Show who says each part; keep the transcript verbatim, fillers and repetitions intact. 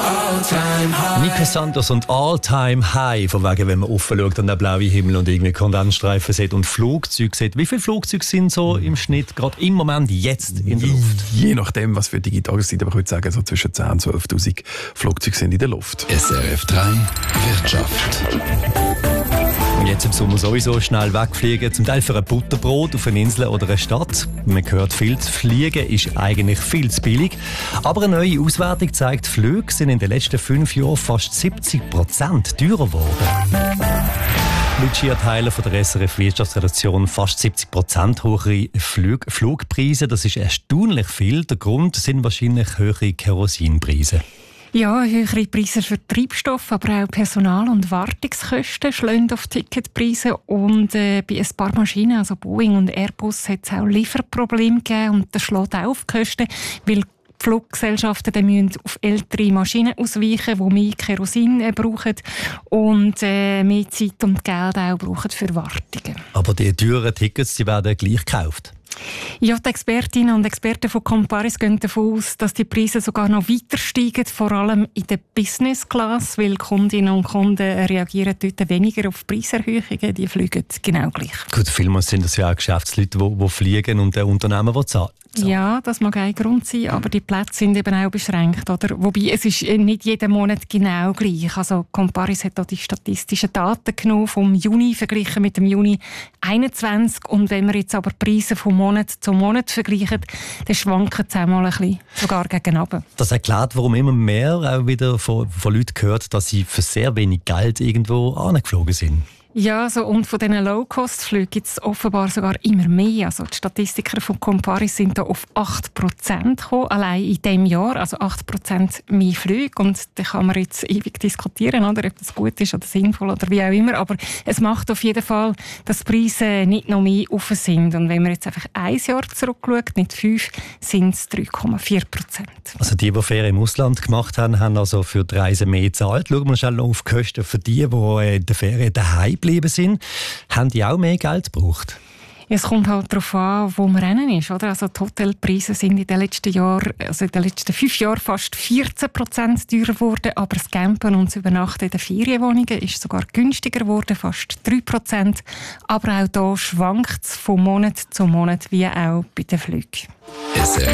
Speaker 1: Nico Santos und All Time High, von wegen, wenn man offen schaut an den blauen Himmel und irgendwie Kondensstreifen sieht und Flugzeuge sieht. Wie viele Flugzeuge sind so im Schnitt gerade im Moment jetzt in der Luft?
Speaker 2: Je nachdem, was für die Tageszeit, aber ich würde sagen, so zwischen zehntausend und zwölftausend Flugzeuge sind in der Luft.
Speaker 3: S R F drei Wirtschaft.
Speaker 1: Und jetzt im Sommer sowieso schnell wegfliegen, zum Teil für ein Butterbrot auf einer Insel oder einer Stadt. Man hört viel, zu fliegen ist eigentlich viel zu billig. Aber eine neue Auswertung zeigt, Flüge sind in den letzten fünf Jahren fast siebzig Prozent teurer geworden. Lucia Tyler von der S R F Wirtschaftsredaktion, fast siebzig Prozent höhere Flug- Flugpreise. Das ist erstaunlich viel. Der Grund sind wahrscheinlich höhere Kerosinpreise.
Speaker 4: Ja, höhere Preise für Treibstoff, aber auch Personal- und Wartungskosten schlagen auf Ticketpreise. Und äh, bei ein paar Maschinen, also Boeing und Airbus, hat es auch Lieferprobleme gegeben. Und das schlägt auch auf die Kosten, weil die Fluggesellschaften dann müssen auf ältere Maschinen ausweichen, die mehr Kerosin äh, brauchen und äh, mehr Zeit und Geld auch brauchen für Wartungen.
Speaker 1: Aber die teuren Tickets, die werden gleich gekauft.
Speaker 4: Ja, die Expertinnen und Experten von Comparis gehen davon aus, dass die Preise sogar noch weiter steigen, vor allem in der Business Class, weil Kundinnen und Kunden reagieren dort weniger auf Preiserhöhungen, die fliegen genau gleich.
Speaker 1: Gut, vielmals sind das ja auch Geschäftsleute, die, die fliegen und der Unternehmen, die zahlen. So.
Speaker 4: Ja, das mag ein Grund sein, aber die Plätze sind eben auch beschränkt, oder? Wobei, es ist nicht jeden Monat genau gleich. Also Comparis hat auch die statistischen Daten genommen vom Juni verglichen mit dem Juni einundzwanzig. Und wenn wir jetzt aber die Preise von Monat zu Monat vergleichen, dann schwanken sie auch mal ein bisschen, sogar gegen runter.
Speaker 1: Das erklärt, warum immer mehr auch wieder von, von Leuten gehört, dass sie für sehr wenig Geld irgendwo angeflogen sind.
Speaker 4: Ja, so, und von diesen Low-Cost-Flügen gibt es offenbar sogar immer mehr. Also die Statistiker von Comparis sind da auf acht Prozent gekommen, allein in diesem Jahr. Also acht Prozent mehr Flüge. Und da kann man jetzt ewig diskutieren, oder, ob das gut ist oder sinnvoll oder wie auch immer. Aber es macht auf jeden Fall, dass die Preise nicht noch mehr offen sind. Und wenn man jetzt einfach ein Jahr zurückschaut, nicht fünf, sind es drei Komma vier Prozent.
Speaker 1: Also die, die Ferien im Ausland gemacht haben, haben also für die Reise mehr gezahlt. Schauen wir schnell noch auf die Kosten für die, die in der Ferien daheim geblieben sind. Haben die auch mehr Geld gebraucht?
Speaker 4: Es kommt halt darauf an, wo man rennen ist. Oder? Also die Hotelpreise sind in den letzten Jahren, also in den letzten fünf Jahren fast vierzehn Prozent teurer geworden, aber das Campen und das Übernachten in den Ferienwohnungen ist sogar günstiger geworden, fast drei Prozent. Aber auch hier schwankt es von Monat zu Monat, wie auch bei den Flügen.